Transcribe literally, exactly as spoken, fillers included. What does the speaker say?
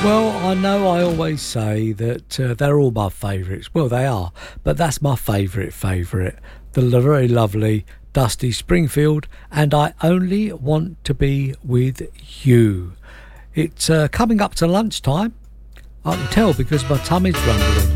Well, I know I always say that uh, they're all my favourites. Well, they are, but that's my favourite favourite. The very lovely Dusty Springfield and I Only Want to Be With You. It's uh, coming up to lunchtime. I can tell because my tummy's rumbling.